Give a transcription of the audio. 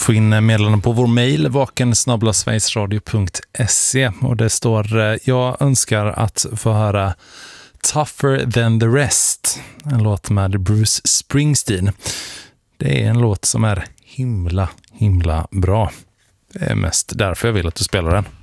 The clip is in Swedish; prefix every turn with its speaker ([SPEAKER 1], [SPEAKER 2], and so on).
[SPEAKER 1] få in meddelanden på vår mejl vaken@sverigesradio.se, och det står jag önskar att få höra Tougher Than The Rest, en låt med Bruce Springsteen. Det är en låt som är himla bra. Det är mest därför jag vill att du spelar den.